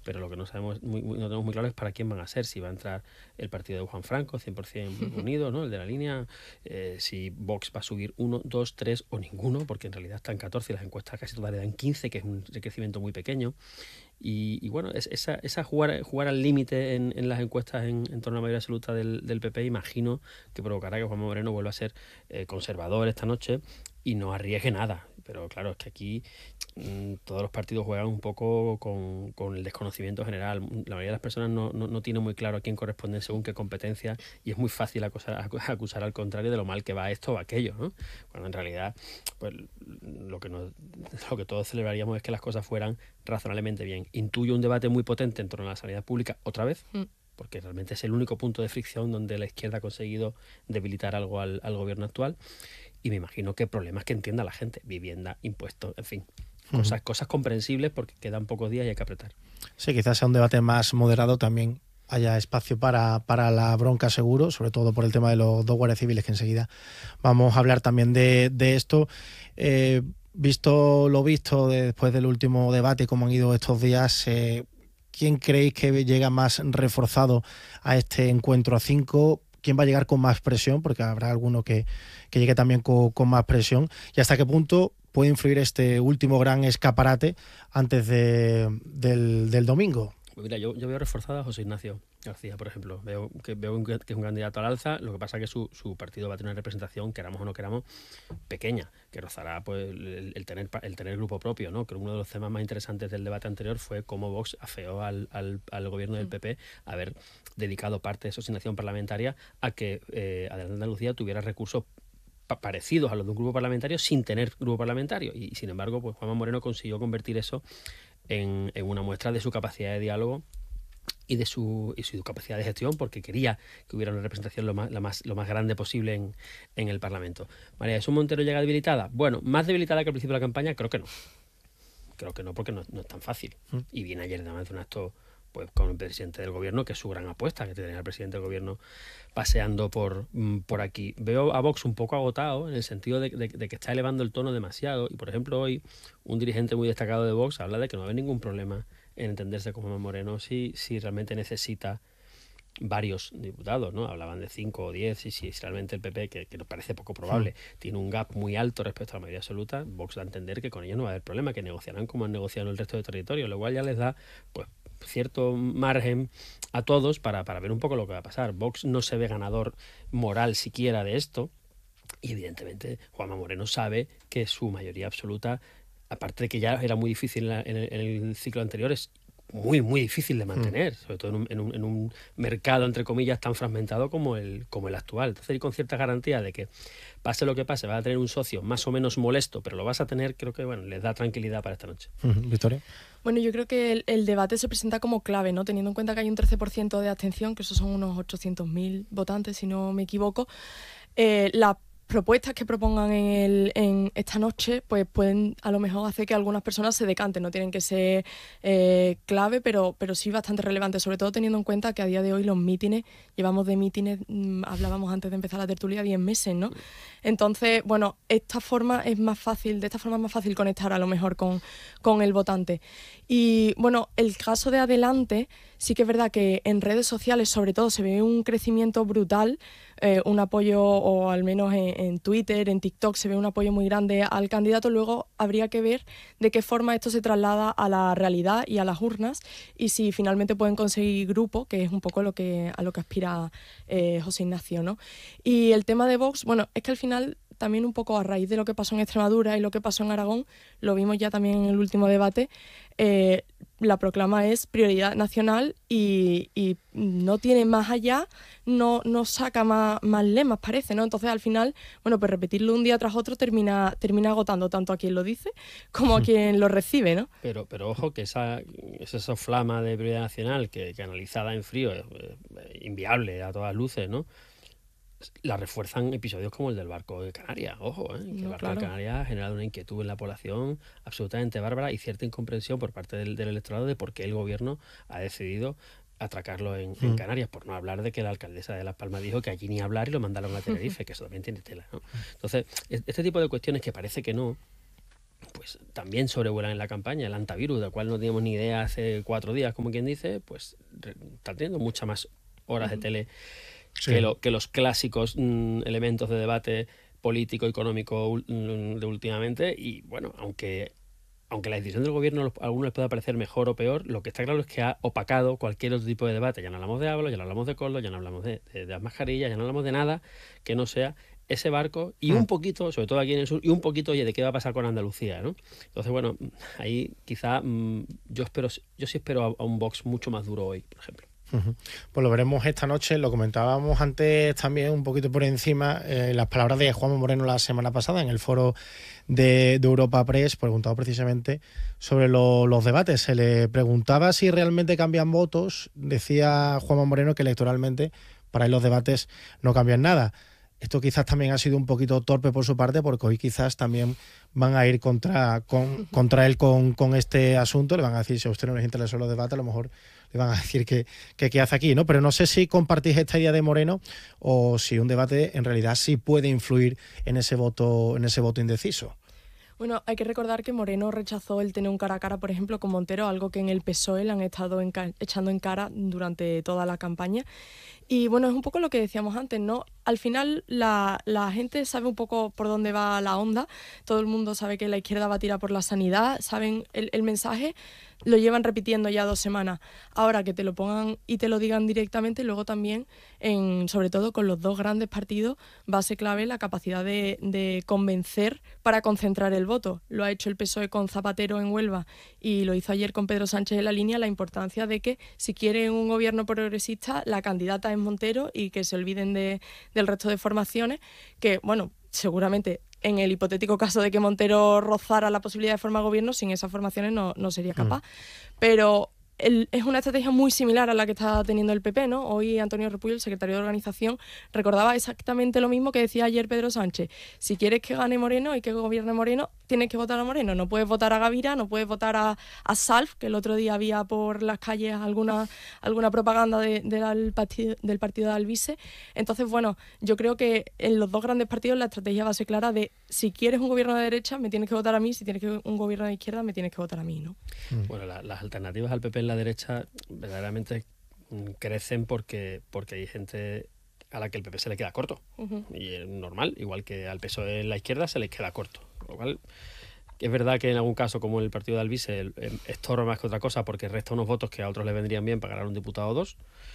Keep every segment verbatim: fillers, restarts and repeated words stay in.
pero lo que no sabemos, muy, muy, no tenemos muy claro es para quién van a ser, si va a entrar el partido de Juan Franco, cien por ciento unido, ¿no? El de la línea, eh, si Vox va a subir uno, dos, tres o ninguno, porque en realidad están catorce y las encuestas casi todas le dan quince, que es un crecimiento muy pequeño. Y, y bueno, es, esa, esa jugar, jugar al límite en, en las encuestas en, en torno a la mayoría absoluta del, del P P, imagino que provocará que Juanma Moreno vuelva a ser eh, conservador esta noche y no arriesgue nada. Pero claro, es que aquí mmm, todos los partidos juegan un poco con, con el desconocimiento general. La mayoría de las personas no, no, no tiene muy claro a quién corresponden según qué competencias, y es muy fácil acusar, acusar al contrario de lo mal que va esto o aquello, ¿no? Cuando en realidad pues, lo, que nos, lo que todos celebraríamos es que las cosas fueran razonablemente bien. Intuyo un debate muy potente en torno a la sanidad pública otra vez, mm. porque realmente es el único punto de fricción donde la izquierda ha conseguido debilitar algo al, al gobierno actual. Y me imagino que problemas que entienda la gente, vivienda, impuestos, en fin, cosas, uh-huh. cosas comprensibles porque quedan pocos días y hay que apretar. Sí, quizás sea un debate más moderado, también haya espacio para, para la bronca seguro, sobre todo por el tema de los dos guardias civiles, que enseguida vamos a hablar también de, de esto. Eh, visto lo visto de, después del último debate, cómo han ido estos días, eh, ¿quién creéis que llega más reforzado a este encuentro a cinco? ¿Quién va a llegar con más presión? Porque habrá alguno que, que llegue también con, con más presión. ¿Y hasta qué punto puede influir este último gran escaparate antes de, del, del domingo? Pues mira, yo, yo veo reforzada a José Ignacio García, por ejemplo. Veo que, veo que es un candidato al alza. Lo que pasa es que su, su partido va a tener una representación, queramos o no queramos, pequeña, que rozará pues, el, el, tener, el tener grupo propio, ¿no? Creo que uno de los temas más interesantes del debate anterior fue cómo Vox afeó al, al, al gobierno del P P haber dedicado parte de su asignación parlamentaria a que eh, Adelante Andalucía tuviera recursos parecidos a los de un grupo parlamentario sin tener grupo parlamentario. Y, y sin embargo, pues Juanma Moreno consiguió convertir eso en, en una muestra de su capacidad de diálogo y de su, y su capacidad de gestión, porque quería que hubiera una representación lo más, lo más, lo más grande posible en, en el Parlamento. María Jesús Montero llega debilitada. Bueno, más debilitada que al principio de la campaña, creo que no. Creo que no, porque no, no es tan fácil. Mm. Y viene ayer además de un acto pues con el presidente del gobierno, que es su gran apuesta, que tener al presidente del gobierno paseando por, por aquí. Veo a Vox un poco agotado en el sentido de, de, de que está elevando el tono demasiado, y por ejemplo hoy un dirigente muy destacado de Vox habla de que no va a haber ningún problema en entenderse con Juanma Moreno si, si realmente necesita varios diputados, ¿no? Hablaban de cinco o diez, y si realmente el P P, que, que nos parece poco probable, sí. tiene un gap muy alto respecto a la mayoría absoluta, Vox da a entender que con ellos no va a haber problema, que negociarán como han negociado en el resto de territorios, lo cual ya les da pues cierto margen a todos para, para ver un poco lo que va a pasar. Vox no se ve ganador moral siquiera de esto, y evidentemente Juanma Moreno sabe que su mayoría absoluta, aparte de que ya era muy difícil en, la, en, el, en el ciclo anterior, es muy, muy difícil de mantener, mm. sobre todo en un, en, un, en un mercado, entre comillas, tan fragmentado como el, como el actual. Entonces, y con cierta garantía de que pase lo que pase, vas a tener un socio más o menos molesto, pero lo vas a tener, creo que bueno, les da tranquilidad para esta noche. Uh-huh. Victoria. Bueno, yo creo que el, el debate se presenta como clave, ¿no? Teniendo en cuenta que hay un trece por ciento de abstención, que esos son unos ochocientos mil votantes, si no me equivoco. Eh, la propuestas que propongan en, el, en esta noche pues pueden a lo mejor hacer que algunas personas se decanten, no tienen que ser eh, clave, pero, pero sí bastante relevante, sobre todo teniendo en cuenta que a día de hoy los mítines, llevamos de mítines, mmm, hablábamos antes de empezar la tertulia, diez meses, ¿no? Entonces, bueno, esta forma es más fácil, de esta forma es más fácil conectar a lo mejor con, con el votante. Y bueno, el caso de Adelante, sí que es verdad que en redes sociales sobre todo se ve un crecimiento brutal, eh, un apoyo, o al menos en, en Twitter, en TikTok se ve un apoyo muy grande al candidato. Luego habría que ver de qué forma esto se traslada a la realidad y a las urnas, y si finalmente pueden conseguir grupo, que es un poco lo que, a lo que aspira eh, José Ignacio, ¿no? Y el tema de Vox, bueno, es que al final también un poco a raíz de lo que pasó en Extremadura y lo que pasó en Aragón, lo vimos ya también en el último debate, eh, la proclama es prioridad nacional y, y no tiene más allá, no, no saca más, más lemas, parece, ¿no? Entonces al final, bueno, pues repetirlo un día tras otro termina, termina agotando tanto a quien lo dice como a quien lo recibe, ¿no? Pero, pero ojo que esa, esa flama de prioridad nacional que, que analizada en frío es, es inviable a todas luces, ¿no? La refuerzan episodios como el del barco de Canarias, ojo, ¿eh? que no, el barco claro. de Canarias ha generado una inquietud en la población absolutamente bárbara y cierta incomprensión por parte del, del electorado de por qué el gobierno ha decidido atracarlo en, mm. en Canarias, por no hablar de que la alcaldesa de Las Palmas dijo que allí ni hablar y lo mandaron a Tenerife, que eso también tiene tela, ¿no? Entonces, este tipo de cuestiones que parece que no, pues también sobrevuelan en la campaña. El antivirus, del cual no teníamos ni idea hace cuatro días, como quien dice, pues está teniendo muchas más horas uh-huh. de tele sí. que, lo, que los clásicos mmm, elementos de debate político, económico de últimamente. Y bueno, aunque, aunque la decisión del gobierno a algunos les pueda parecer mejor o peor, lo que está claro es que ha opacado cualquier otro tipo de debate. Ya no hablamos de hablo, ya no hablamos de coldo, ya no hablamos de, de, de las mascarillas, ya no hablamos de nada que no sea ese barco y un poquito, sobre todo aquí en el sur, y un poquito, oye, de qué va a pasar con Andalucía, ¿no? Entonces, bueno, ahí quizá mmm, yo espero, yo sí espero a, a un Vox mucho más duro hoy, por ejemplo. Uh-huh. Pues lo veremos esta noche. Lo comentábamos antes también un poquito por encima, eh, las palabras de Juanma Moreno la semana pasada en el foro de, de Europa Press, preguntado precisamente sobre lo, los debates. Se le preguntaba si realmente cambian votos. Decía Juanma Moreno que electoralmente para él los debates no cambian nada. Esto quizás también ha sido un poquito torpe por su parte, porque hoy quizás también van a ir contra, con, contra él con, con este asunto. Le van a decir, si a usted no les interesa los debates, a lo mejor le van a decir que qué hace aquí, ¿no? Pero no sé si compartís esta idea de Moreno o si un debate en realidad sí puede influir en ese voto, en ese voto indeciso. Bueno, hay que recordar que Moreno rechazó el tener un cara a cara, por ejemplo, con Montero, algo que en el P S O E le han estado enca- echando en cara durante toda la campaña. Y bueno, es un poco lo que decíamos antes, ¿no? Al final la, la gente sabe un poco por dónde va la onda, todo el mundo sabe que la izquierda va a tirar por la sanidad, saben el, el mensaje, lo llevan repitiendo ya dos semanas. Ahora que te lo pongan y te lo digan directamente, luego también, en, sobre todo con los dos grandes partidos, va a ser clave la capacidad de, de convencer para concentrar el voto. Lo ha hecho el P S O E con Zapatero en Huelva y lo hizo ayer con Pedro Sánchez en la línea, la importancia de que si quieren un gobierno progresista, la candidata es Montero y que se olviden de, del resto de formaciones, que, bueno, seguramente en el hipotético caso de que Montero rozara la posibilidad de formar gobierno, sin esas formaciones no, no sería capaz. Mm. Pero el, es una estrategia muy similar a la que está teniendo el P P, ¿no? Hoy Antonio Repullo, el secretario de organización, recordaba exactamente lo mismo que decía ayer Pedro Sánchez. Si quieres que gane Moreno y que gobierne Moreno, tienes que votar a Moreno. No puedes votar a Gavira, no puedes votar a, a Salf, que el otro día había por las calles alguna, alguna propaganda de, de la, del, partido, del partido de Alvise. Entonces, bueno, yo creo que en los dos grandes partidos la estrategia va a ser clara de si quieres un gobierno de derecha, me tienes que votar a mí, si tienes que un gobierno de izquierda, me tienes que votar a mí, ¿no? Bueno, la, las alternativas al P P en la derecha verdaderamente crecen porque, porque hay gente a la que el P P se le queda corto. Uh-huh. Y es normal, igual que al P S O E en la izquierda se les queda corto. Lo cual es verdad que en algún caso, como el partido de Alvise, estorba más que otra cosa porque resta unos votos que a otros les vendrían bien para ganar un diputado o dos.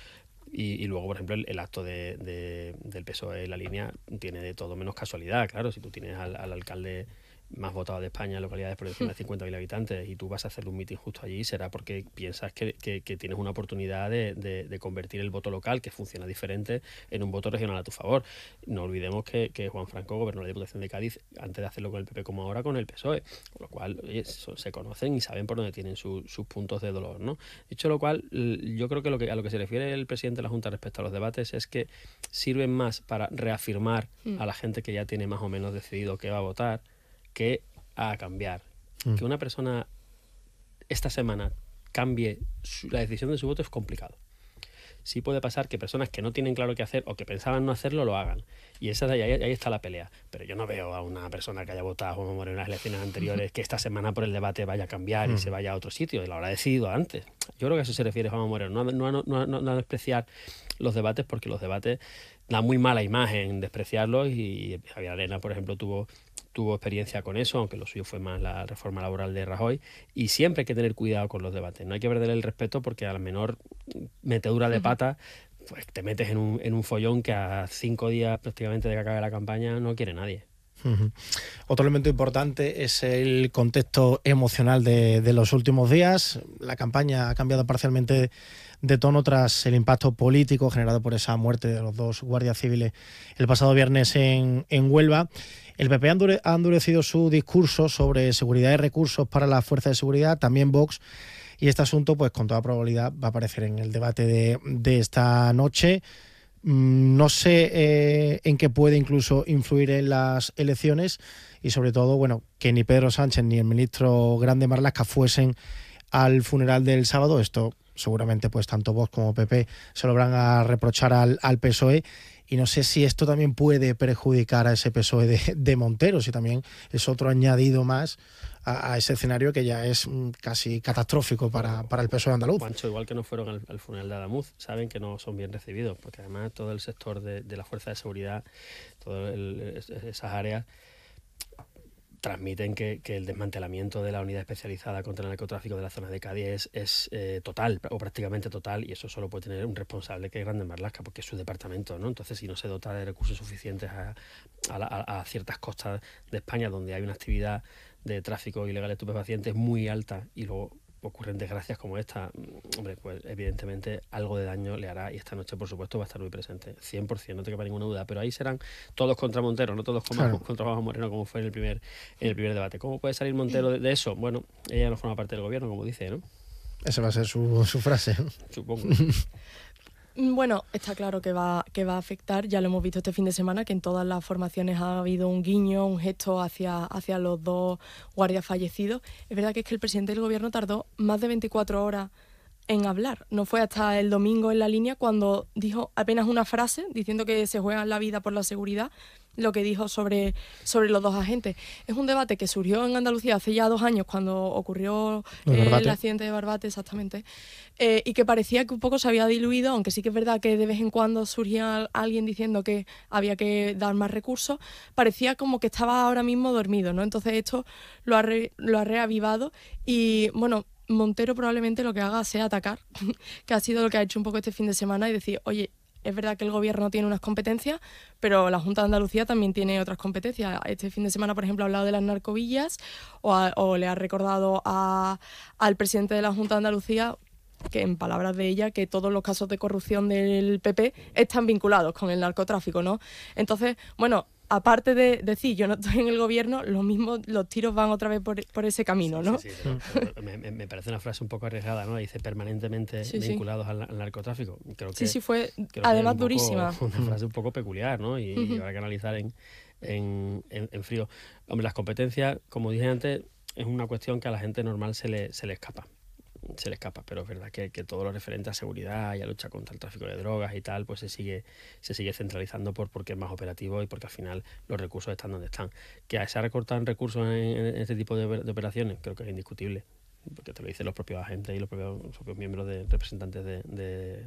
Y, y luego, por ejemplo, el, el acto de, de, del P S O E en la línea tiene de todo menos casualidad. Claro, si tú tienes al, al alcalde más votado de España en localidades por encima de cincuenta mil habitantes y tú vas a hacer un mitin justo allí, será porque piensas que, que, que tienes una oportunidad de, de, de convertir el voto local, que funciona diferente, en un voto regional a tu favor. No olvidemos que, que Juan Franco gobernó la Diputación de Cádiz antes de hacerlo con el P P como ahora con el P S O E, con lo cual oye, se conocen y saben por dónde tienen su, sus puntos de dolor, ¿no? Dicho lo cual, yo creo que, lo que a lo que se refiere el presidente de la Junta respecto a los debates es que sirven más para reafirmar mm. a la gente que ya tiene más o menos decidido qué va a votar, que a cambiar. Mm. Que una persona esta semana cambie su, la decisión de su voto es complicado. Sí puede pasar que personas que no tienen claro qué hacer o que pensaban no hacerlo, lo hagan. Y esa de ahí, ahí está la pelea. Pero yo no veo a una persona que haya votado a Juanma Moreno en las elecciones anteriores que esta semana por el debate vaya a cambiar mm. y se vaya a otro sitio. Y lo habrá decidido antes. Yo creo que a eso se refiere Juanma Moreno. No, no, no, no, no, no despreciar los debates, porque los debates dan muy mala imagen despreciarlos. Y Javier Arena, por ejemplo, tuvo... tuvo experiencia con eso, aunque lo suyo fue más la reforma laboral de Rajoy, y siempre hay que tener cuidado con los debates. No hay que perder el respeto porque a la menor metedura de pata pues te metes en un, en un follón que a cinco días prácticamente de que acabe la campaña no quiere nadie. Uh-huh. Otro elemento importante es el contexto emocional de, de los últimos días. La campaña ha cambiado parcialmente de tono tras el impacto político generado por esa muerte de los dos guardias civiles el pasado viernes en, en Huelva. El P P ha endurecido su discurso sobre seguridad y recursos para las fuerzas de seguridad, también Vox, y este asunto, pues con toda probabilidad, va a aparecer en el debate de, de esta noche. No sé eh, en qué puede incluso influir en las elecciones y sobre todo, bueno, que ni Pedro Sánchez ni el ministro Grande Marlaska fuesen al funeral del sábado. Esto seguramente pues tanto Vox como P P se lo van a reprochar al, al P S O E. Y no sé si esto también puede perjudicar a ese P S O E de, de Montero, si también es otro añadido más a, a ese escenario que ya es mm, casi catastrófico para, para el P S O E andaluz. Juancho, igual que no fueron al, al funeral de Adamuz, saben que no son bien recibidos, porque además todo el sector de, de la fuerza de seguridad, todas esas áreas, transmiten que, que el desmantelamiento de la unidad especializada contra el narcotráfico de la zona de Cádiz es, es eh, total o prácticamente total, y eso solo puede tener un responsable que es Grande Marlaska, porque es su departamento, ¿no? Entonces, si no se dota de recursos suficientes a, a, la, a ciertas costas de España donde hay una actividad de tráfico ilegal de estupefacientes muy alta y luego ocurren desgracias como esta, hombre, pues evidentemente algo de daño le hará, y esta noche por supuesto va a estar muy presente, cien por ciento, no te quepa ninguna duda, pero ahí serán todos contra Montero, no todos claro. contra Juanjo Moreno como fue en el primer en el primer debate. ¿Cómo puede salir Montero de, de eso? Bueno, ella no forma parte del gobierno, como dice, ¿no? Esa va a ser su, su frase. Supongo. Bueno, está claro que va, que va a afectar, ya lo hemos visto este fin de semana, que en todas las formaciones ha habido un guiño, un gesto hacia, hacia los dos guardias fallecidos. Es verdad que es que el presidente del gobierno tardó más de veinticuatro horas en hablar. No fue hasta el domingo en la línea cuando dijo apenas una frase, diciendo que se juegan la vida por la seguridad, lo que dijo sobre, sobre los dos agentes. Es un debate que surgió en Andalucía hace ya dos años, cuando ocurrió eh, el accidente de Barbate, exactamente, eh, y que parecía que un poco se había diluido, aunque sí que es verdad que de vez en cuando surgía alguien diciendo que había que dar más recursos, parecía como que estaba ahora mismo dormido, ¿no? Entonces esto lo ha, re, lo ha reavivado y, bueno, Montero probablemente lo que haga sea atacar, que ha sido lo que ha hecho un poco este fin de semana, y decir, oye, es verdad que el gobierno tiene unas competencias, pero la Junta de Andalucía también tiene otras competencias. Este fin de semana, por ejemplo, ha hablado de las narcovillas o, a, o le ha recordado a, al presidente de la Junta de Andalucía, que en palabras de ella, que todos los casos de corrupción del P P están vinculados con el narcotráfico, ¿no? Entonces, bueno, aparte de decir yo no estoy en el gobierno, lo mismo, los tiros van otra vez por, por ese camino, ¿no? Sí, sí, sí, pero, pero me, me parece una frase un poco arriesgada, ¿no? Dice permanentemente sí, vinculados sí. Al, al narcotráfico. Creo que, sí, sí, fue además durísima. Poco, una frase un poco peculiar, ¿no? Y, uh-huh. y habrá que analizar en, en, en, en frío. Hombre, las competencias, como dije antes, es una cuestión que a la gente normal se le, se le escapa. se le escapa, pero es verdad que, que todo lo referente a seguridad y a lucha contra el tráfico de drogas y tal, pues se sigue se sigue centralizando por porque es más operativo y porque al final los recursos están donde están. Que se ha recortado en recursos en, en este tipo de, de operaciones, creo que es indiscutible, porque te lo dicen los propios agentes y los propios, los propios miembros de representantes de, de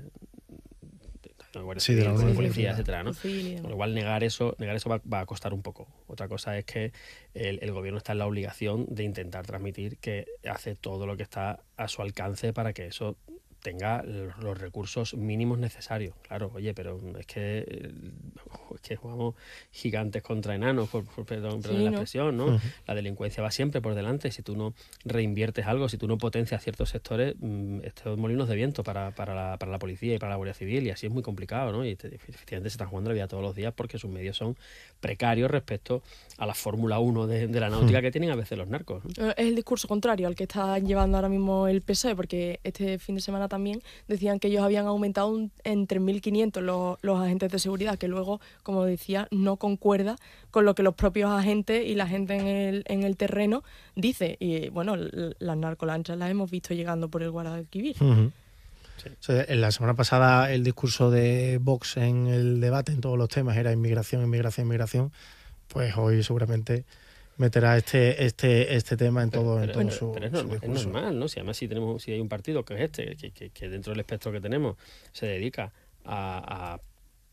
de Guardia sí, Civil, de la de policía, etcétera, ¿no? Sí, Con lo cual negar eso, negar eso va, va a costar un poco. Otra cosa es que el, el gobierno está en la obligación de intentar transmitir que hace todo lo que está a su alcance para que eso tenga los, los recursos mínimos necesarios. Claro, oye, pero es que es que jugamos gigantes contra enanos, por, por perdón, perdón sí, la expresión, ¿no? Uh-huh. La delincuencia va siempre por delante. Si tú no reinviertes algo, si tú no potencias ciertos sectores, mmm, estos molinos de viento para, para, la, para la policía y para la Guardia Civil, y así es muy complicado, ¿no? Y te, efectivamente se están jugando la vida todos los días porque sus medios son precarios respecto a la Fórmula uno de, de la náutica uh-huh. que tienen a veces los narcos, ¿no? Es el discurso contrario al que está llevando ahora mismo el P S O E, porque este fin de semana también decían que ellos habían aumentado un, en tres mil quinientos los, los agentes de seguridad, que luego, como decía, no concuerda con lo que los propios agentes y la gente en el, en el terreno dice. Y bueno, las narcolanchas las hemos visto llegando por el Guadalquivir. Uh-huh. Sí. O sea, en la semana pasada el discurso de Vox en el debate en todos los temas era inmigración, inmigración, inmigración. Pues hoy seguramente meterá este este este tema en todo, pero, en todo pero, su, pero es, su normal, es normal, ¿no? Si además si tenemos si hay un partido que es este, que, que, que dentro del espectro que tenemos se dedica a, a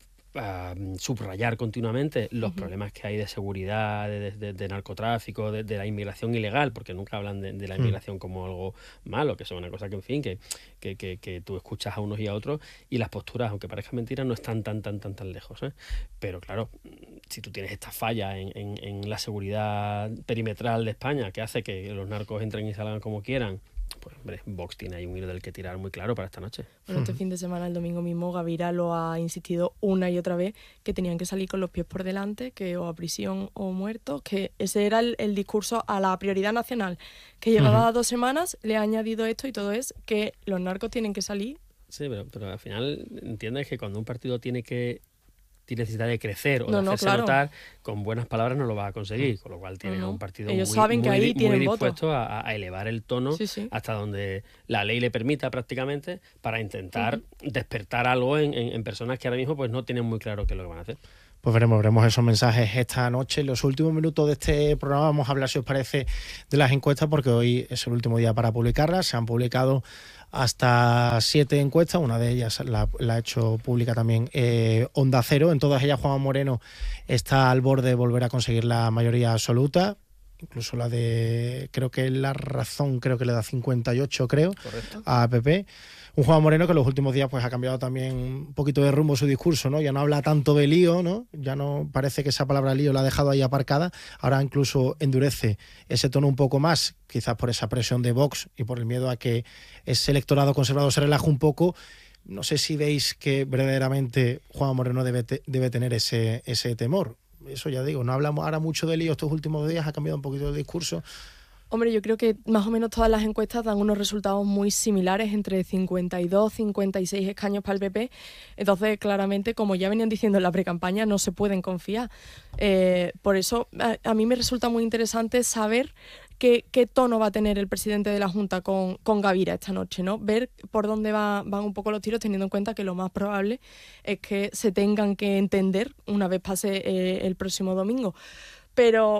a subrayar continuamente los uh-huh. problemas que hay de seguridad, de, de, de narcotráfico, de, de la inmigración ilegal, porque nunca hablan de, de la inmigración uh-huh. como algo malo, que es una cosa que, en fin, que, que, que, que tú escuchas a unos y a otros, y las posturas, aunque parezca mentira, no están tan, tan, tan, tan lejos, ¿eh? Pero claro, si tú tienes esta falla en, en, en la seguridad perimetral de España, que hace que los narcos entren y salgan como quieran, pues hombre, Vox tiene ahí un hilo del que tirar muy claro para esta noche. Bueno, este uh-huh. fin de semana, el domingo mismo, Gavira lo ha insistido una y otra vez, que tenían que salir con los pies por delante, que o a prisión o muertos, que ese era el, el discurso a la prioridad nacional, que llevaba uh-huh. dos semanas, le ha añadido esto y todo es que los narcos tienen que salir. Sí, pero, pero al final entiendes que cuando un partido tiene que tiene necesidad de crecer o no, de no, hacerse claro. notar, con buenas palabras no lo va a conseguir, con lo cual tiene Uh-huh. un partido Ellos muy, saben que muy, ahí muy tienen dispuesto votos. a, a elevar el tono Sí, sí. hasta donde la ley le permita prácticamente, para intentar Uh-huh. despertar algo en, en, en personas que ahora mismo pues no tienen muy claro qué es lo que van a hacer. Pues veremos, veremos esos mensajes esta noche. En los últimos minutos de este programa vamos a hablar, si os parece, de las encuestas, porque hoy es el último día para publicarlas. Se han publicado hasta siete encuestas, una de ellas la, la ha hecho pública también eh, Onda Cero. En todas ellas Juanma Moreno está al borde de volver a conseguir la mayoría absoluta. Incluso la de, creo que La Razón, creo que le da cincuenta y ocho, creo, Correcto. a P P. Un Juanma Moreno que en los últimos días pues ha cambiado también un poquito de rumbo su discurso, ¿no? Ya no habla tanto de lío, ¿no? Ya no parece que esa palabra lío la ha dejado ahí aparcada. Ahora incluso endurece ese tono un poco más, quizás por esa presión de Vox y por el miedo a que ese electorado conservador se relaje un poco. No sé si veis que verdaderamente Juanma Moreno debe, te, debe tener ese, ese temor. Eso ya digo, no hablamos ahora mucho de lío estos últimos días, ha cambiado un poquito el discurso. Hombre, yo creo que más o menos todas las encuestas dan unos resultados muy similares, entre cincuenta y dos, cincuenta y seis escaños para el P P. Entonces, claramente, como ya venían diciendo en la precampaña, no se pueden confiar. Eh, por eso, a, a mí me resulta muy interesante saber qué, qué tono va a tener el presidente de la Junta con, con Gavira esta noche, ¿no? Ver por dónde va, van un poco los tiros, teniendo en cuenta que lo más probable es que se tengan que entender una vez pase eh, el próximo domingo. Pero...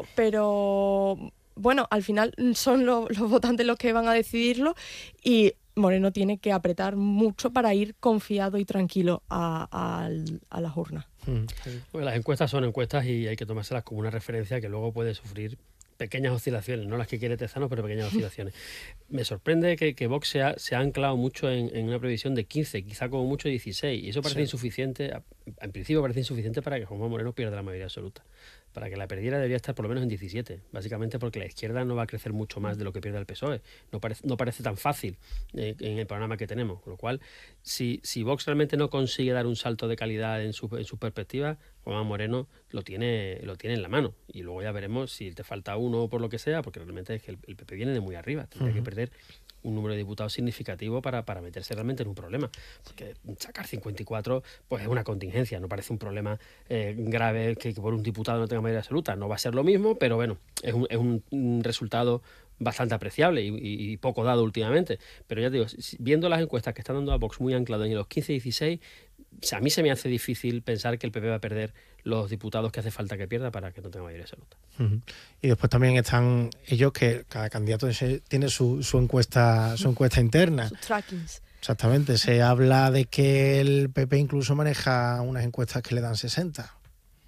pero bueno, al final son lo, los votantes los que van a decidirlo y Moreno tiene que apretar mucho para ir confiado y tranquilo a, a, a las urnas. Mm. Bueno, las encuestas son encuestas y hay que tomárselas como una referencia que luego puede sufrir pequeñas oscilaciones, no las que quiere Tezanos, pero pequeñas oscilaciones. Me sorprende que, que Vox se ha, se ha anclado mucho en, en una previsión de quince, quizá como mucho dieciséis, y eso parece sí. insuficiente, en principio parece insuficiente para que Juanma Moreno pierda la mayoría absoluta. Para que la perdiera debería estar por lo menos en diecisiete, básicamente porque la izquierda no va a crecer mucho más de lo que pierde el P S O E. No parece, no parece tan fácil eh, en el panorama que tenemos. Con lo cual, si, si Vox realmente no consigue dar un salto de calidad en su, en su perspectiva, Juanma Moreno lo tiene, lo tiene en la mano. Y luego ya veremos si te falta uno por lo que sea, porque realmente es que el, el P P viene de muy arriba. Tendría uh-huh. que perder un número de diputados significativo para, para meterse realmente en un problema. Porque sacar cincuenta y cuatro pues es una contingencia, no parece un problema eh, grave que, que por un diputado no tenga mayoría absoluta. No va a ser lo mismo, pero bueno, es un, es un, un resultado bastante apreciable y, y, y poco dado últimamente. Pero ya te digo, viendo las encuestas que están dando a Vox muy anclado en los quince dieciséis, a mí se me hace difícil pensar que el P P va a perder los diputados que hace falta que pierda para que no tenga mayoría absoluta. Uh-huh. Y después también están ellos que cada candidato tiene su, su encuesta su encuesta interna. Sus trackings. Exactamente. Se habla de que el P P incluso maneja unas encuestas que le dan sesenta.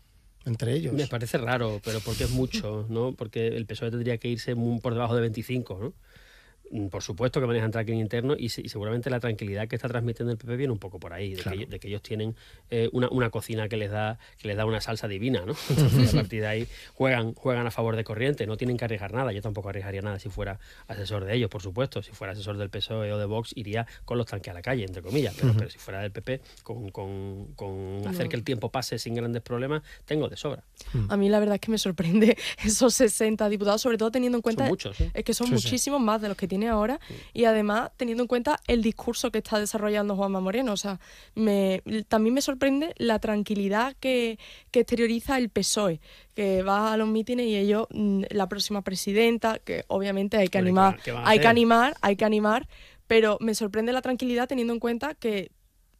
Entre ellos. Me parece raro, pero porque es mucho, ¿no? Porque el P S O E tendría que irse muy por debajo de veinticinco, ¿no? Por supuesto que manejan tracking interno y, y seguramente la tranquilidad que está transmitiendo el P P viene un poco por ahí, de, claro. que, de que ellos tienen eh, una, una cocina que les da que les da una salsa divina, ¿no? Entonces, a partir de ahí juegan juegan a favor de corriente, no tienen que arriesgar nada. Yo tampoco arriesgaría nada si fuera asesor de ellos, por supuesto. Si fuera asesor del P S O E o de Vox, iría con los tanques a la calle, entre comillas. Pero, uh-huh. pero si fuera del P P, con, con, con hacer no. que el tiempo pase sin grandes problemas, tengo de sobra. A mí la verdad es que me sorprende esos sesenta diputados, sobre todo teniendo en cuenta son muchos, ¿eh? es que son sí, muchísimos sí. más de los que tiene ahora y además teniendo en cuenta el discurso que está desarrollando Juanma Moreno. O sea, me, también me sorprende la tranquilidad que, que exterioriza el P S O E, que va a los mítines y ellos, la próxima presidenta, que obviamente hay que bueno, animar, ¿qué va, qué hay que animar, hay que animar, pero me sorprende la tranquilidad teniendo en cuenta que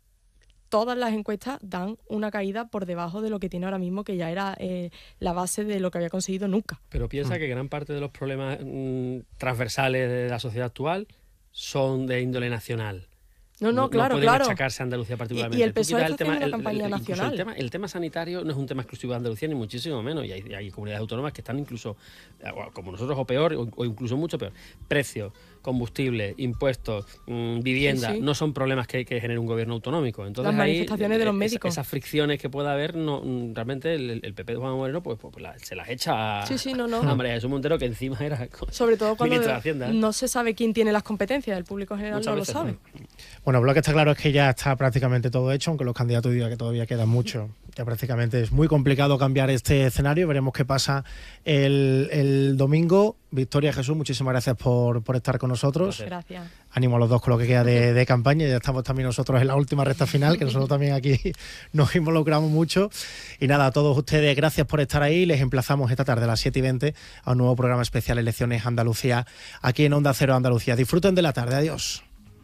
todas las encuestas dan una caída por debajo de lo que tiene ahora mismo, que ya era eh, la base de lo que había conseguido nunca. Pero piensa mm. que gran parte de los problemas mm, transversales de la sociedad actual son de índole nacional. No, no, no claro, no pueden claro. achacarse a Andalucía particularmente. Y, y el P S O E está el tema, haciendo el, una campaña el, nacional. El tema, el tema sanitario no es un tema exclusivo de Andalucía, ni muchísimo menos. Y hay, hay comunidades autónomas que están incluso, como nosotros o peor, o, o incluso mucho peor. Precios, combustible, impuestos, mmm, vivienda, sí, sí. no son problemas que, que genere un gobierno autonómico. Entonces, las manifestaciones ahí, de los es, médicos. Esas fricciones que pueda haber, no realmente el, el P P de Juanma Moreno pues, pues la, se las echa a, sí, sí, no, no. a María Jesús Montero, que encima era sobre todo cuando ministra de Hacienda. No se sabe quién tiene las competencias, el público general Muchas no veces, lo sabe. No. Bueno, lo que está claro es que ya está prácticamente todo hecho, aunque los candidatos digan que todavía queda mucho. Ya prácticamente es muy complicado cambiar este escenario. Veremos qué pasa el, el domingo. Victoria, Jesús, muchísimas gracias por, por estar con nosotros. Gracias. Ánimo a los dos con lo que queda de, de campaña. Ya estamos también nosotros en la última recta final, que nosotros también aquí nos involucramos mucho. Y nada, a todos ustedes, gracias por estar ahí. Les emplazamos esta tarde a las siete y veinte a un nuevo programa especial Elecciones Andalucía, aquí en Onda Cero Andalucía. Disfruten de la tarde. Adiós.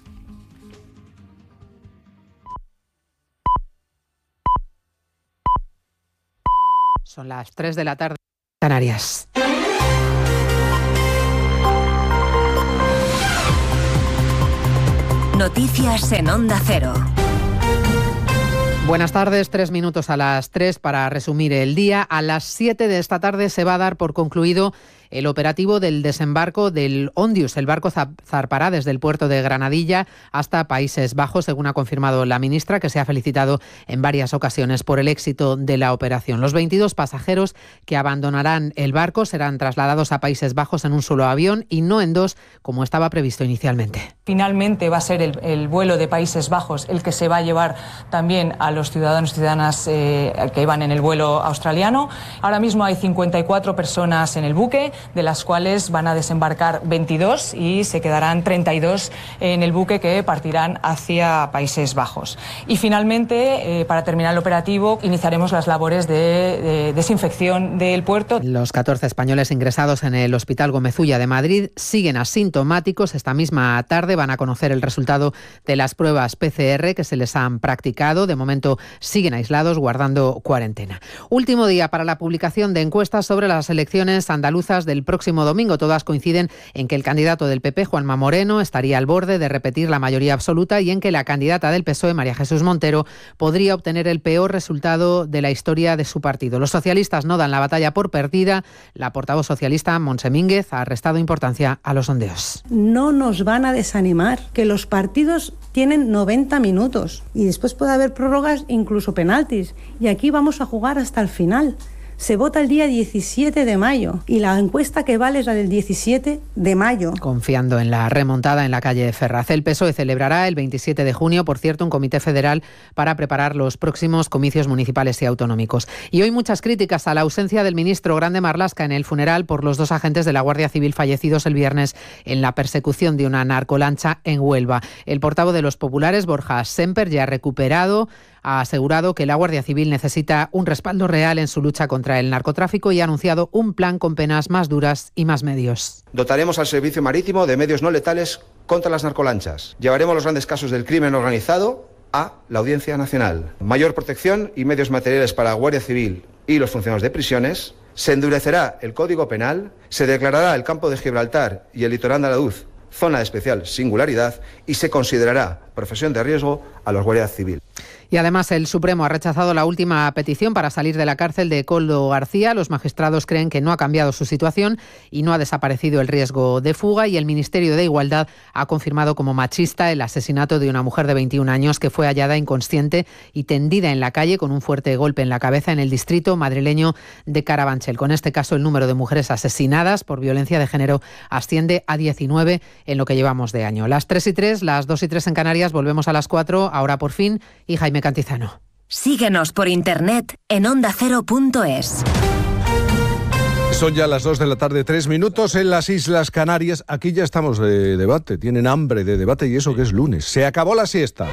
Son las tres de la tarde en Canarias. Noticias en Onda Cero. Buenas tardes, tres minutos a las tres para resumir el día. A las siete de esta tarde se va a dar por concluido el operativo del desembarco del Ondius. El barco zarpará desde el puerto de Granadilla hasta Países Bajos, según ha confirmado la ministra, que se ha felicitado en varias ocasiones por el éxito de la operación. Los veintidós pasajeros que abandonarán el barco serán trasladados a Países Bajos en un solo avión y no en dos, como estaba previsto inicialmente. Finalmente va a ser el, el vuelo de Países Bajos el que se va a llevar también a los ciudadanos y ciudadanas eh, que iban en el vuelo australiano. Ahora mismo hay cincuenta y cuatro personas en el buque, de las cuales van a desembarcar veintidós y se quedarán treinta y dos en el buque que partirán hacia Países Bajos. Y finalmente, eh, para terminar el operativo, iniciaremos las labores de, de desinfección del puerto. Los catorce españoles ingresados en el Hospital Gómez Ulla de Madrid siguen asintomáticos. Esta misma tarde van a conocer el resultado de las pruebas P C R que se les han practicado. De momento siguen aislados, guardando cuarentena. Último día para la publicación de encuestas sobre las elecciones andaluzas del próximo domingo. Todas coinciden en que el candidato del P P, Juanma Moreno, estaría al borde de repetir la mayoría absoluta y en que la candidata del P S O E, María Jesús Montero, podría obtener el peor resultado de la historia de su partido. Los socialistas no dan la batalla por perdida. La portavoz socialista, Montse Mínguez, ha restado importancia a los sondeos. No nos van a desanimar, que los partidos tienen noventa minutos y después puede haber prórrogas, incluso penaltis. Y aquí vamos a jugar hasta el final. Se vota el día diecisiete de mayo y la encuesta que vale es la del diecisiete de mayo. Confiando en la remontada en la calle Ferraz, el P S O E celebrará el veintisiete de junio, por cierto, un comité federal para preparar los próximos comicios municipales y autonómicos. Y hoy muchas críticas a la ausencia del ministro Grande Marlaska en el funeral por los dos agentes de la Guardia Civil fallecidos el viernes en la persecución de una narcolancha en Huelva. El portavoz de los populares, Borja Semper, ya ha recuperado ha asegurado que la Guardia Civil necesita un respaldo real en su lucha contra el narcotráfico y ha anunciado un plan con penas más duras y más medios. Dotaremos al Servicio Marítimo de medios no letales contra las narcolanchas. Llevaremos los grandes casos del crimen organizado a la Audiencia Nacional. Mayor protección y medios materiales para la Guardia Civil y los funcionarios de prisiones. Se endurecerá el Código Penal. Se declarará el campo de Gibraltar y el litoral andaluz zona de especial singularidad y se considerará profesión de riesgo a los guardias civiles. Y además el Supremo ha rechazado la última petición para salir de la cárcel de Koldo García. Los magistrados creen que no ha cambiado su situación y no ha desaparecido el riesgo de fuga, y el Ministerio de Igualdad ha confirmado como machista el asesinato de una mujer de veintiún años que fue hallada inconsciente y tendida en la calle con un fuerte golpe en la cabeza en el distrito madrileño de Carabanchel. Con este caso, el número de mujeres asesinadas por violencia de género asciende a diecinueve en lo que llevamos de año. Las tres y tres, las dos y tres en Canarias, volvemos a las cuatro, ahora por fin, y Jaime Cantizano. Síguenos por internet en onda cero punto es. Son ya las dos de la tarde, tres minutos en las Islas Canarias. Aquí ya estamos de debate, tienen hambre de debate y eso que es lunes. Se acabó la siesta.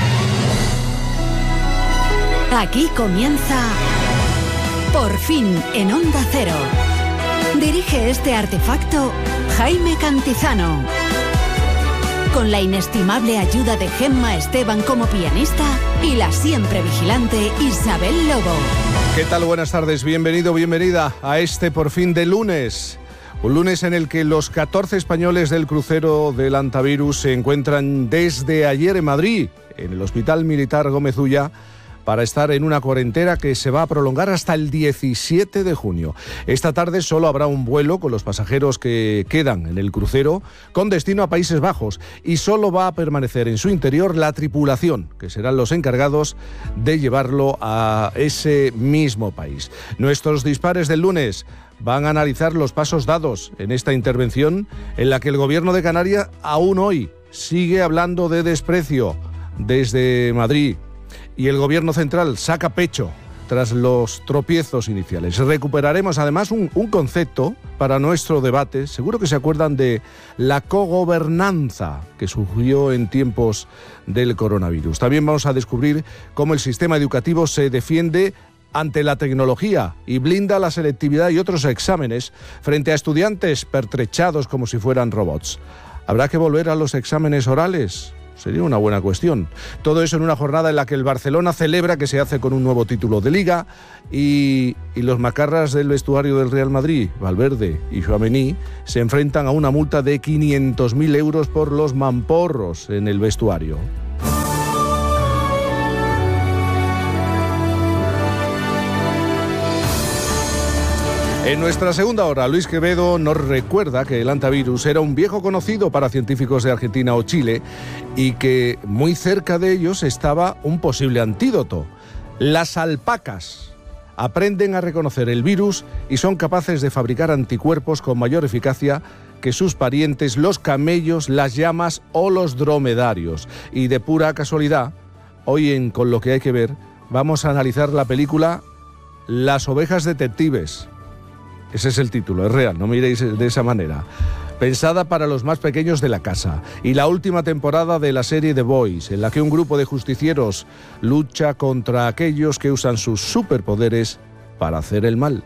Aquí comienza Por fin en Onda Cero. Dirige este artefacto Jaime Cantizano. Con la inestimable ayuda de Gemma Esteban como pianista y la siempre vigilante Isabel Lobo. ¿Qué tal? Buenas tardes, bienvenido, bienvenida a este Por fin de lunes. Un lunes en el que los catorce españoles del crucero del Antavirus se encuentran desde ayer en Madrid, en el Hospital Militar Gómez Ulla, para estar en una cuarentena que se va a prolongar hasta el diecisiete de junio. Esta tarde solo habrá un vuelo con los pasajeros que quedan en el crucero con destino a Países Bajos y solo va a permanecer en su interior la tripulación, que serán los encargados de llevarlo a ese mismo país. Nuestros dispares del lunes van a analizar los pasos dados en esta intervención en la que el Gobierno de Canarias aún hoy sigue hablando de desprecio desde Madrid. Y el Gobierno central saca pecho tras los tropiezos iniciales. Recuperaremos además un, un concepto para nuestro debate. Seguro que se acuerdan de la cogobernanza que surgió en tiempos del coronavirus. También vamos a descubrir cómo el sistema educativo se defiende ante la tecnología y blinda la selectividad y otros exámenes frente a estudiantes pertrechados como si fueran robots. ¿Habrá que volver a los exámenes orales? Sería una buena cuestión. Todo eso en una jornada en la que el Barcelona celebra que se hace con un nuevo título de Liga y, y los macarras del vestuario del Real Madrid, Valverde y Tchouaméni, se enfrentan a una multa de quinientos mil euros por los mamporros en el vestuario. En nuestra segunda hora, Luis Quevedo nos recuerda que el hantavirus era un viejo conocido para científicos de Argentina o Chile y que muy cerca de ellos estaba un posible antídoto. Las alpacas aprenden a reconocer el virus y son capaces de fabricar anticuerpos con mayor eficacia que sus parientes, los camellos, las llamas o los dromedarios. Y de pura casualidad, hoy en Con lo que hay que ver, vamos a analizar la película Las ovejas detectives. Ese es el título, es real, no miréis de esa manera. Pensada para los más pequeños de la casa. Y la última temporada de la serie The Boys, en la que un grupo de justicieros lucha contra aquellos que usan sus superpoderes para hacer el mal.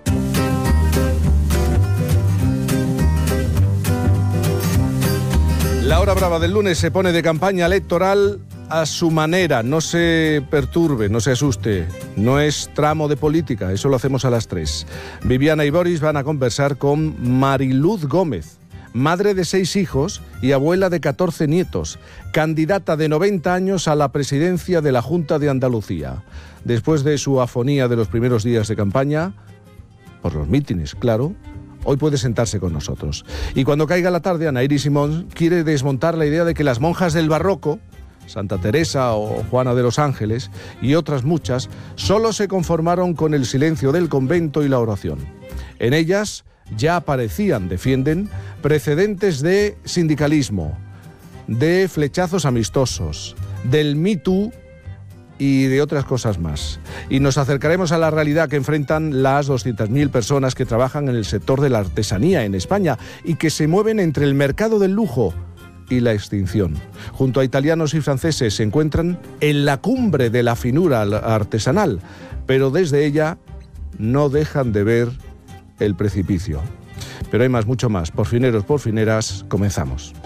La hora brava del lunes se pone de campaña electoral a su manera. No se perturbe, no se asuste. No es tramo de política, eso lo hacemos a las tres. Viviana y Boris van a conversar con Mariluz Gómez, madre de seis hijos y abuela de catorce nietos, candidata de noventa años a la presidencia de la Junta de Andalucía. Después de su afonía de los primeros días de campaña, por los mítines, claro, hoy puede sentarse con nosotros. Y cuando caiga la tarde, Anaíri Simón quiere desmontar la idea de que las monjas del barroco, Santa Teresa o Juana de los Ángeles y otras muchas, solo se conformaron con el silencio del convento y la oración. En ellas ya aparecían, defienden, precedentes de sindicalismo, de flechazos amistosos, del Me Too y de otras cosas más. Y nos acercaremos a la realidad que enfrentan las doscientas mil personas que trabajan en el sector de la artesanía en España y que se mueven entre el mercado del lujo y la extinción. Junto a italianos y franceses se encuentran en la cumbre de la finura artesanal, pero desde ella no dejan de ver el precipicio. Pero hay más, mucho más. Porfineros, porfineras, comenzamos.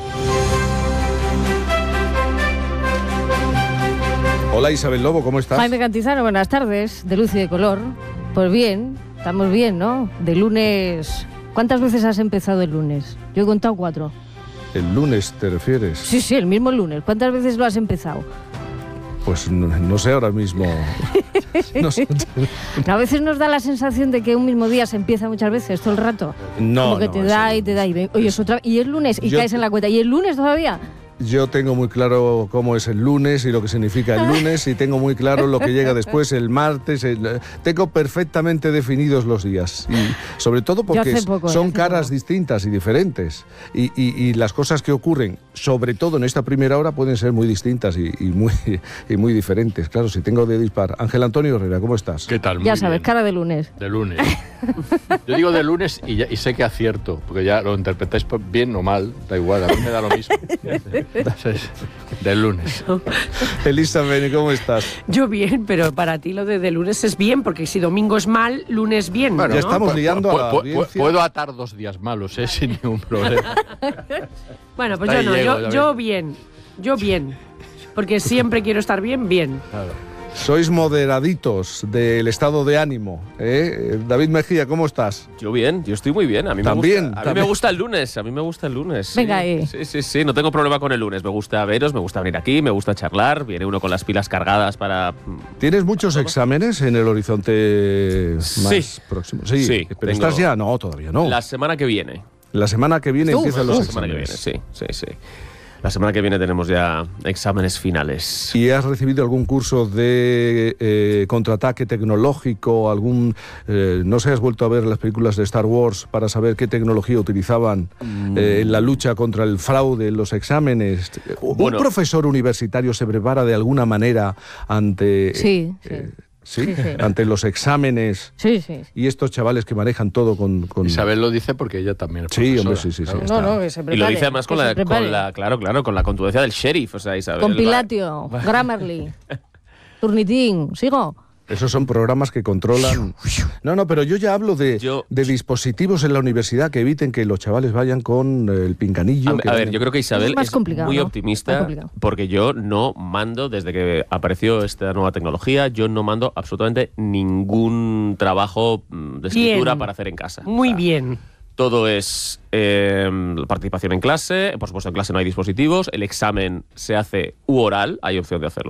Hola Isabel Lobo, ¿cómo estás? Jaime Cantizano, buenas tardes, de luz y de color. Pues bien, estamos bien, ¿no? De lunes... ¿Cuántas veces has empezado el lunes? Yo he contado cuatro. ¿El lunes te refieres? Sí, sí, el mismo lunes. ¿Cuántas veces lo has empezado? Pues no, no sé ahora mismo. No sé. A veces nos da la sensación de que un mismo día se empieza muchas veces, todo el rato. No, Como que no, te da y te da y ven. Oye, es otra... y es lunes y Yo caes en la cuenta. ¿Y el lunes todavía? Yo tengo muy claro cómo es el lunes y lo que significa el lunes y tengo muy claro lo que llega después, el martes. El... Tengo perfectamente definidos los días y sobre todo porque poco, son caras poco. distintas y diferentes y, y, y las cosas que ocurren, sobre todo en esta primera hora, pueden ser muy distintas y, y, muy, y muy diferentes. Claro, si tengo de dispar. Ángel Antonio Herrera, ¿cómo estás? ¿Qué tal? Muy ya sabes, bien. Cara de lunes. De lunes. Yo digo de lunes y, ya, y sé que acierto, porque ya lo interpretáis bien o mal, da igual, a mí me da lo mismo. Del lunes. Elisa Beni, ¿cómo estás? Yo bien, pero para ti lo de, de lunes es bien, porque si domingo es mal, lunes bien. Bueno, ya ¿no? estamos liando a la audiencia. Puedo atar dos días malos, ¿eh? Sin ningún problema. Bueno, pues Está yo no, llego, yo, yo bien, yo bien, porque siempre quiero estar bien, bien. Claro. Sois moderaditos del estado de ánimo, ¿eh? David Mejía, ¿cómo estás? Yo bien, yo estoy muy bien. A mí, ¿También? me, gusta, a ¿También? mí me gusta el lunes, a mí me gusta el lunes. Venga, sí. eh. Sí, sí, sí, no tengo problema con el lunes. Me gusta veros, me gusta venir aquí, me gusta charlar. Viene uno con las pilas cargadas para... ¿Tienes muchos exámenes en el horizonte más sí. próximo? Sí, sí pero tengo... ¿estás ya? No, todavía no. La semana que viene. La semana que viene Uf, empiezan los la exámenes. semana que viene, sí, sí, sí. La semana que viene tenemos ya exámenes finales. ¿Y has recibido algún curso de eh, contraataque tecnológico? algún eh, ¿No sé, has vuelto a ver las películas de Star Wars para saber qué tecnología utilizaban mm. eh, en la lucha contra el fraude en los exámenes? Bueno, ¿un profesor universitario se prepara de alguna manera ante... Sí, eh, sí. ¿sí? Sí, sí. Ante los exámenes. Sí, sí. Y estos chavales que manejan todo con... con... Isabel lo dice porque ella también es Sí, profesora, hombre, sí, sí, sí. claro. está. No, no, que se prepare. Y lo dice además con que se la, prepare. con la, claro, claro, con la contundencia del sheriff, o sea, Isabel. Compilatio, Grammarly, Turnitin, ¿sigo? Esos son programas que controlan... No, no, pero yo ya hablo de, Yo- de dispositivos en la universidad que eviten que los chavales vayan con el pinganillo. A, que a ver, vayan- yo creo que Isabel Es más es complicado, muy ¿no? Más optimista complicado. porque yo no mando, desde que apareció esta nueva tecnología, yo no mando absolutamente ningún trabajo mm, de escritura Bien. para hacer en casa. Muy O sea, bien. Todo es eh, participación en clase, por supuesto en clase no hay dispositivos, el examen se hace u oral, hay opción de hacerlo